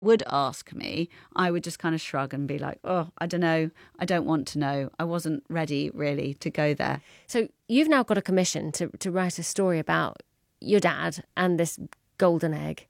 would ask me, I would just kind of shrug and be like, oh, I don't know. I don't want to know. I wasn't ready really to go there. So you've now got a commission to write a story about your dad and this golden egg.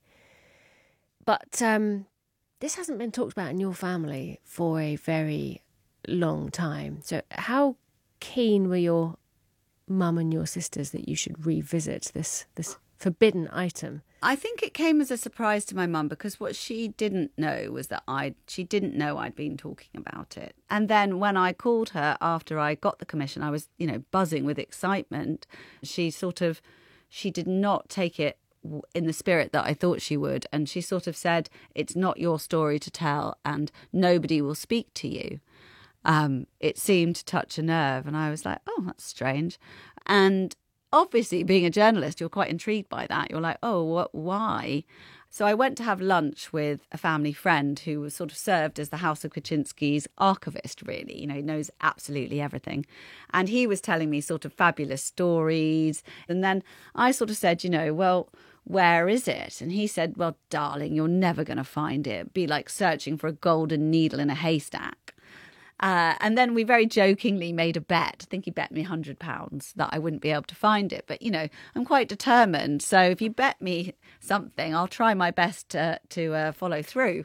But this hasn't been talked about in your family for a very long time. So how keen were your mum and your sisters that you should revisit this forbidden item? I think it came as a surprise to my mum, because what she didn't know was that she didn't know I'd been talking about it. And then when I called her after I got the commission, I was, buzzing with excitement. She did not take it in the spirit that I thought she would. And she sort of said, it's not your story to tell and nobody will speak to you. It seemed to touch a nerve, and I was like, oh, that's strange. And obviously, being a journalist, you're quite intrigued by that. You're like, oh, why? So I went to have lunch with a family friend who was sort of served as the House of Kaczynski's archivist, really. He knows absolutely everything. And he was telling me sort of fabulous stories. And then I sort of said, well, where is it? And he said, well, darling, you're never going to find it. It'd be like searching for a golden needle in a haystack. And then we very jokingly made a bet. I think he bet me £100 that I wouldn't be able to find it. But, I'm quite determined. So if you bet me something, I'll try my best to follow through.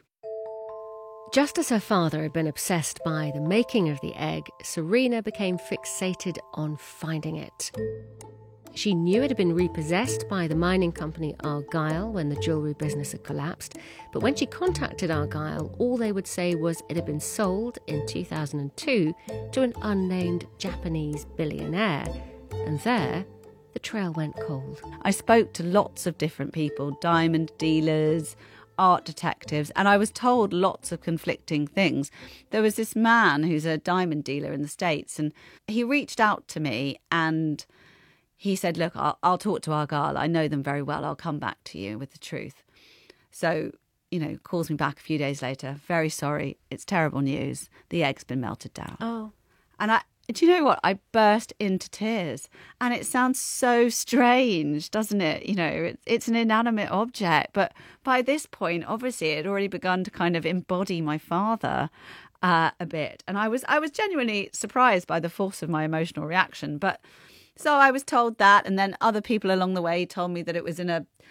Just as her father had been obsessed by the making of the egg, Serena became fixated on finding it. She knew it had been repossessed by the mining company Argyle when the jewellery business had collapsed, but when she contacted Argyle, all they would say was it had been sold in 2002 to an unnamed Japanese billionaire. And there, the trail went cold. I spoke to lots of different people, diamond dealers, art detectives, and I was told lots of conflicting things. There was this man who's a diamond dealer in the States, and he reached out to me and he said, look, I'll talk to Argyle. I know them very well. I'll come back to you with the truth. So, calls me back a few days later. Very sorry. It's terrible news. The egg's been melted down. Oh. And do you know what? I burst into tears. And it sounds so strange, doesn't it? It's an inanimate object. But by this point, obviously, it had already begun to kind of embody my father a bit. And I was genuinely surprised by the force of my emotional reaction. But so I was told that, and then other people along the way told me that it was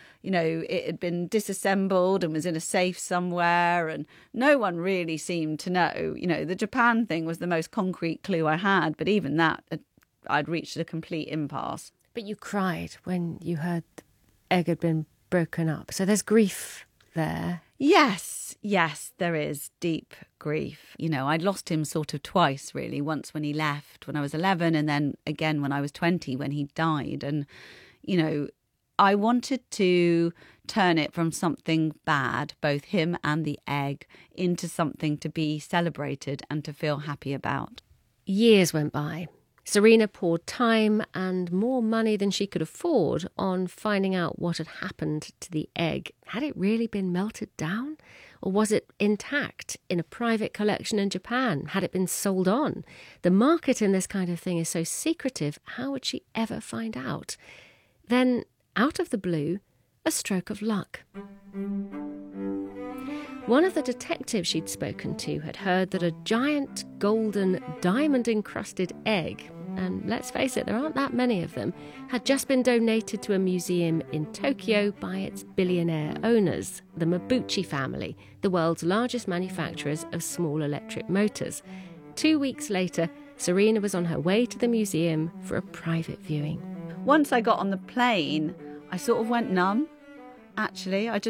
it had been disassembled and was in a safe somewhere, and no one really seemed to know. The Japan thing was the most concrete clue I had, but even that, I'd reached a complete impasse. But you cried when you heard the egg had been broken up, so there's grief there. Yes, there is deep grief. I'd lost him sort of twice, really. Once when he left when I was 11, and then again when I was 20 when he died. And, I wanted to turn it from something bad, both him and the egg, into something to be celebrated and to feel happy about. Years went by. Serena poured time and more money than she could afford on finding out what had happened to the egg. Had it really been melted down? Or was it intact in a private collection in Japan? Had it been sold on? The market in this kind of thing is so secretive. How would she ever find out? Then, out of the blue, a stroke of luck. One of the detectives she'd spoken to had heard that a giant golden diamond-encrusted egg, and let's face it, there aren't that many of them, had just been donated to a museum in Tokyo by its billionaire owners, the Mabuchi family, the world's largest manufacturers of small electric motors. 2 weeks later, Serena was on her way to the museum for a private viewing. Once I got on the plane, I sort of went numb, actually. I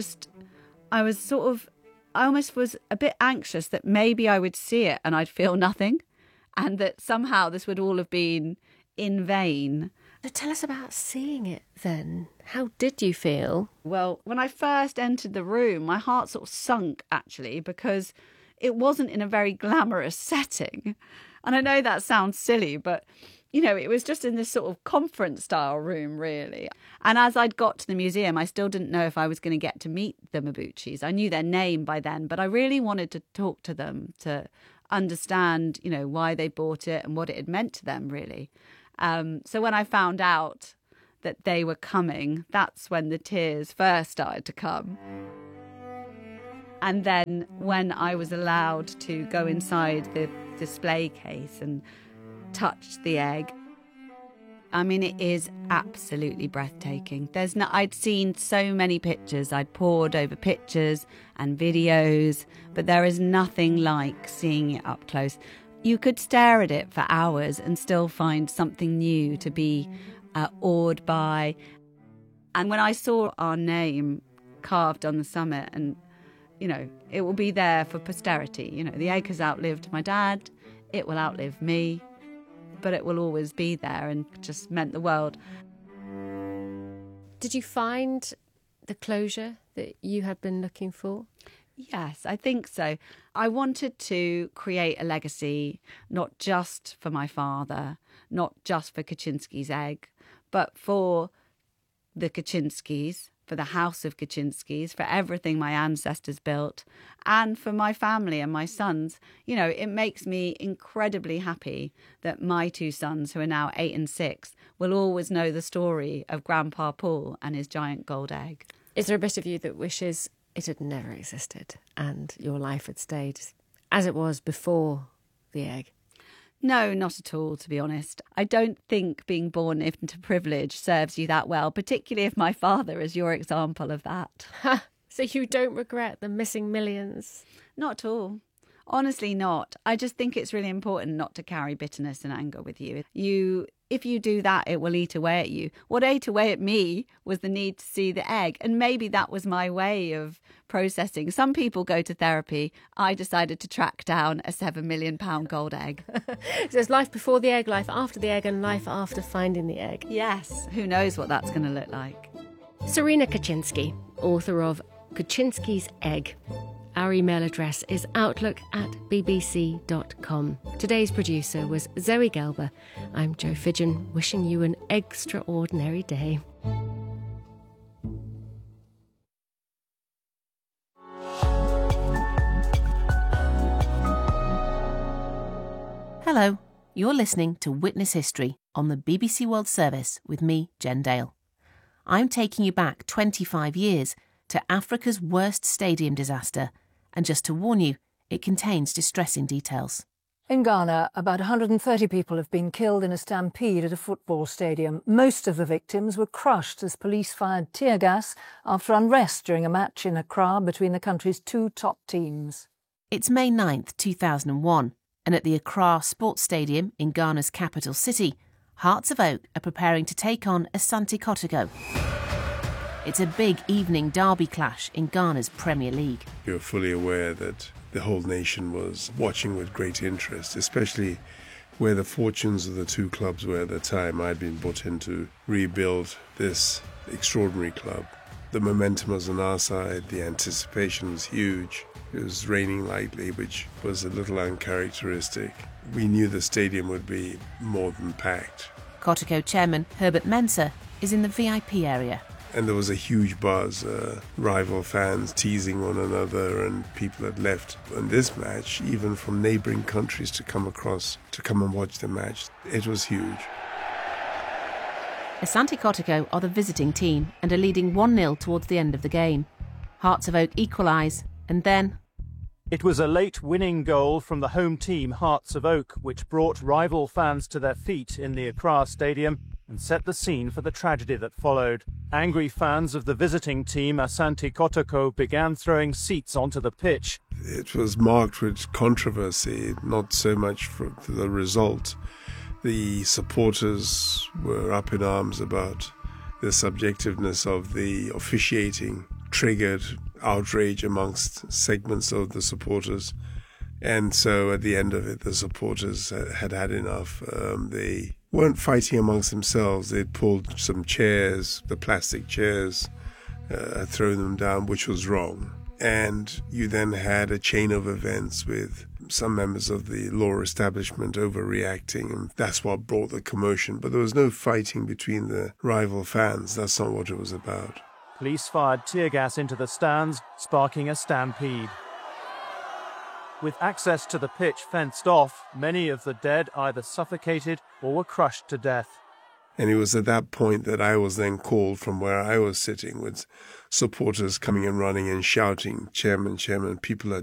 almost was a bit anxious that maybe I would see it and I'd feel nothing, and that somehow this would all have been in vain. So tell us about seeing it then. How did you feel? Well, when I first entered the room, my heart sort of sunk, actually, because it wasn't in a very glamorous setting. And I know that sounds silly, but it was just in this sort of conference-style room, really. And as I'd got to the museum, I still didn't know if I was going to get to meet the Mabuchis. I knew their name by then, but I really wanted to talk to them to understand, why they bought it and what it had meant to them, really. So when I found out that they were coming, that's when the tears first started to come. And then when I was allowed to go inside the display case and touch the egg, I mean, it is absolutely breathtaking. I'd seen so many pictures. I'd pored over pictures and videos, but there is nothing like seeing it up close. You could stare at it for hours and still find something new to be awed by. And when I saw our name carved on the summit, and, you know, it will be there for posterity. You know, the egg has outlived my dad. It will outlive me. But it will always be there and just meant the world. Did you find the closure that you had been looking for? Yes, I think so. I wanted to create a legacy, not just for my father, not just for Kaczynski's egg, but for the Kaczynskis, for the house of Kaczynskis, for everything my ancestors built, and for my family and my sons. You know, it makes me incredibly happy that my two sons, who are now 8 and 6, will always know the story of Grandpa Paul and his giant gold egg. Is there a bit of you that wishes it had never existed and your life had stayed as it was before the egg? No, not at all, to be honest. I don't think being born into privilege serves you that well, particularly if my father is your example of that. So you don't regret the missing millions? Not at all. Honestly not. I just think it's really important not to carry bitterness and anger with you. If you do that, it will eat away at you. What ate away at me was the need to see the egg. And maybe that was my way of processing. Some people go to therapy. I decided to track down a £7 million gold egg. So there's life before the egg, life after the egg, and life after finding the egg. Yes. Who knows what that's going to look like. Serena Kaczynski, author of Kaczynski's Egg. Our email address is outlook@bbc.com. Today's producer was Zoe Gelber. I'm Jo Fidgen, wishing you an extraordinary day. Hello, you're listening to Witness History on the BBC World Service with me, Jen Dale. I'm taking you back 25 years to Africa's worst stadium disaster. And just to warn you, it contains distressing details. In Ghana, about 130 people have been killed in a stampede at a football stadium. Most of the victims were crushed as police fired tear gas after unrest during a match in Accra between the country's two top teams. It's May 9th, 2001, and at the Accra Sports Stadium in Ghana's capital city, Hearts of Oak are preparing to take on Asante Kotoko. It's a big evening derby clash in Ghana's Premier League. You're fully aware that the whole nation was watching with great interest, especially where the fortunes of the two clubs were at the time. I'd been brought in to rebuild this extraordinary club. The momentum was on our side, the anticipation was huge. It was raining lightly, which was a little uncharacteristic. We knew the stadium would be more than packed. Kotoko chairman Herbert Mensah is in the VIP area. And there was a huge buzz, rival fans teasing one another, and people had left on this match, even from neighbouring countries, to come across to come and watch the match. It was huge. Asante Kotoko are the visiting team and are leading 1-0 towards the end of the game. Hearts of Oak equalise, and then... It was a late winning goal from the home team Hearts of Oak, which brought rival fans to their feet in the Accra Stadium and set the scene for the tragedy that followed. Angry fans of the visiting team Asante Kotoko began throwing seats onto the pitch. It was marked with controversy, not so much for the result. The supporters were up in arms about the subjectiveness of the officiating, triggered outrage amongst segments of the supporters. And so at the end of it, the supporters had had enough. They weren't fighting amongst themselves. They'd pulled some chairs, the plastic chairs, thrown them down, which was wrong. And you then had a chain of events with some members of the law establishment overreacting, and that's what brought the commotion. But there was no fighting between the rival fans. That's not what it was about. Police fired tear gas into the stands, sparking a stampede. With access to the pitch fenced off, many of the dead either suffocated or were crushed to death. And it was at that point that I was then called from where I was sitting with supporters coming and running and shouting, "Chairman, Chairman, people are